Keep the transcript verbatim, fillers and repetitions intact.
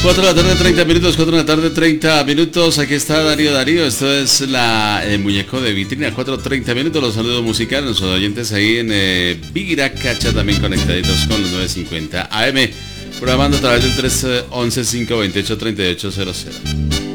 cuatro de la tarde, treinta minutos, cuatro de la tarde, treinta minutos. Aquí está Darío Darío. Esto es la el muñeco de vitrina. cuatro treinta minutos. Los saludos musicales. Nuestros oyentes ahí en eh, Viracacha también conectaditos con los nueve cincuenta A M. Programando a través del tres once, cinco veintiocho, treinta y ocho cero cero.